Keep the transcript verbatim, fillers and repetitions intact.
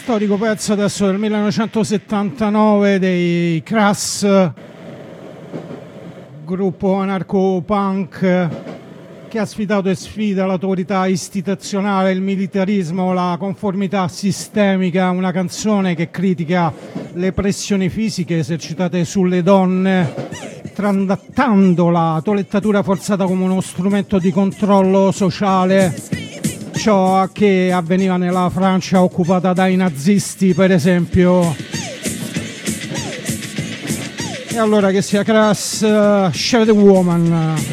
storico pezzo adesso del millenovecentosettantanove dei Crass, gruppo anarco-punk che ha sfidato e sfida l'autorità istituzionale, il militarismo, la conformità sistemica, una canzone che critica le pressioni fisiche esercitate sulle donne, trattando la toelettatura forzata come uno strumento di controllo sociale, ciò che avveniva nella Francia occupata dai nazisti, per esempio. E allora che sia Crass, uh, Share the Woman.